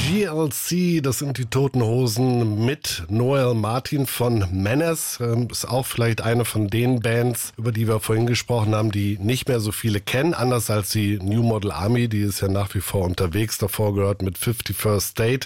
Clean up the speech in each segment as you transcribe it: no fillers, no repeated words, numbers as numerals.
GLC, das sind die Toten Hosen mit Noel Martin von Menace. Ist auch vielleicht eine von den Bands, über die wir vorhin gesprochen haben, die nicht mehr so viele kennen. Anders als die New Model Army, die ist ja nach wie vor unterwegs. Davor gehört mit 51st State.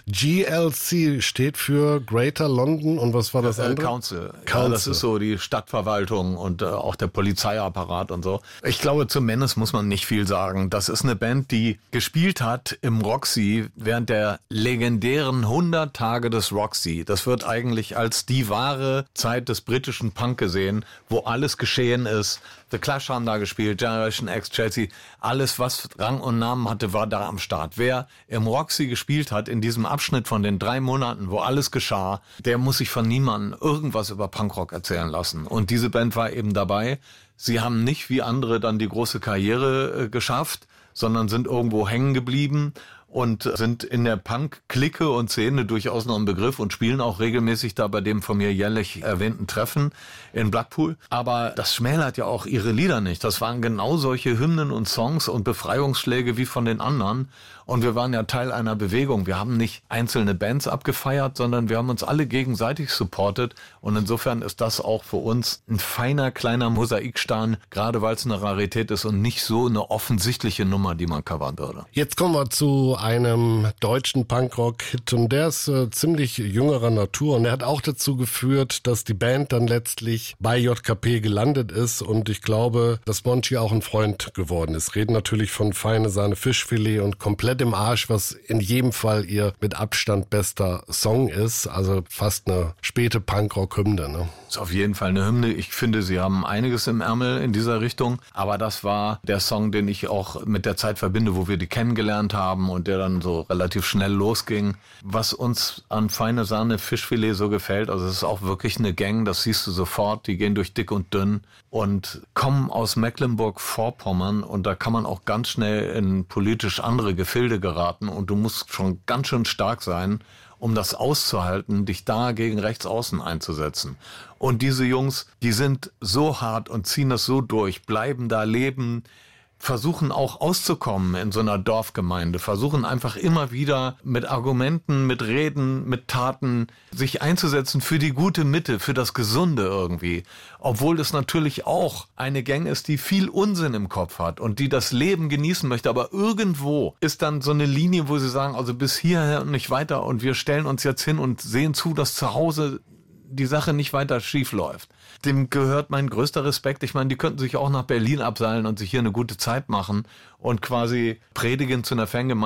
GLC steht für Greater London und was war das andere? Council. Ja, das ist so die Stadtverwaltung und auch der Polizeiapparat und so. Ich glaube, zu Menace muss man nicht viel sagen. Das ist eine Band, die gespielt hat im Roxy während der legendären 100 Tage des Roxy. Das wird eigentlich als die wahre Zeit des britischen Punk gesehen, wo alles geschehen ist. The Clash haben da gespielt, Generation X, Chelsea. Alles, was Rang und Namen hatte, war da am Start. Wer im Roxy gespielt hat, in diesem Abschnitt von den 3 Monaten, wo alles geschah, der muss sich von niemandem irgendwas über Punkrock erzählen lassen. Und diese Band war eben dabei. Sie haben nicht wie andere dann die große Karriere geschafft, sondern sind irgendwo hängen geblieben und sind in der Punk-Clique und Szene durchaus noch ein Begriff und spielen auch regelmäßig da bei dem von mir jährlich erwähnten Treffen in Blackpool. Aber das schmälert ja auch ihre Lieder nicht. Das waren genau solche Hymnen und Songs und Befreiungsschläge wie von den anderen. Und wir waren ja Teil einer Bewegung. Wir haben nicht einzelne Bands abgefeiert, sondern wir haben uns alle gegenseitig supportet. Und insofern ist das auch für uns ein feiner, kleiner Mosaikstein, gerade weil es eine Rarität ist und nicht so eine offensichtliche Nummer, die man covern würde. Jetzt kommen wir zu einem deutschen Punkrock-Hit und der ist ziemlich jüngerer Natur und er hat auch dazu geführt, dass die Band dann letztlich bei JKP gelandet ist und ich glaube, dass Monchi auch ein Freund geworden ist. Reden natürlich von Feine Sahne Fischfilet und Komplett im Arsch, was in jedem Fall ihr mit Abstand bester Song ist, also fast eine späte Punkrock-Hymne. Ne? Ist auf jeden Fall eine Hymne. Ich finde, sie haben einiges im Ärmel in dieser Richtung, aber das war der Song, den ich auch mit der Zeit verbinde, wo wir die kennengelernt haben und der dann so relativ schnell losging. Was uns an Feine Sahne Fischfilet so gefällt, also es ist auch wirklich eine Gang, das siehst du sofort, die gehen durch dick und dünn und kommen aus Mecklenburg-Vorpommern und da kann man auch ganz schnell in politisch andere Gefilde geraten und du musst schon ganz schön stark sein, um das auszuhalten, dich da gegen Rechtsaußen einzusetzen. Und diese Jungs, die sind so hart und ziehen das so durch, bleiben da, leben, versuchen auch auszukommen in so einer Dorfgemeinde, versuchen einfach immer wieder mit Argumenten, mit Reden, mit Taten sich einzusetzen für die gute Mitte, für das Gesunde irgendwie. Obwohl das natürlich auch eine Gang ist, die viel Unsinn im Kopf hat und die das Leben genießen möchte. Aber irgendwo ist dann so eine Linie, wo sie sagen, also bis hierher und nicht weiter und wir stellen uns jetzt hin und sehen zu, dass zu Hause die Sache nicht weiter schief läuft. Dem gehört mein größter Respekt. Ich meine, die könnten sich auch nach Berlin abseilen und sich hier eine gute Zeit machen und quasi predigen zu einer Fangemeinde.